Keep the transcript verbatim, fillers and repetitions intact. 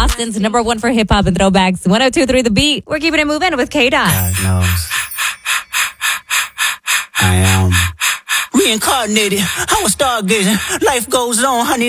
Austin's number one for hip hop and throwbacks. one oh two point three The Beat. We're keeping it moving with K-Dot. God knows. I am reincarnated. I was stargazing. Life goes on, honey.